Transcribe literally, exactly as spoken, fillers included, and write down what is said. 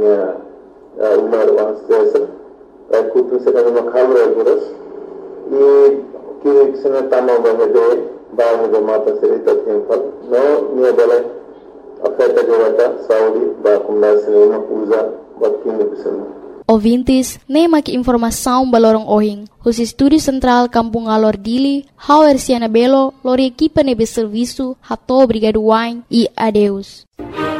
Ya, umar wangsa kutu sekarang makam raguras. Ini kini sana tamu bahade bahade mata cerita tempat. No, ni adalah afeta jawata Saudi bakumna sinema uza buat kini bersama. Ouvintes, nem aqui informação balorong ohing. Os estúdios central Kampung Alor Dili, Hauer Siana Belo, lori equipa nebe serviço, hato obrigado wine e adeus.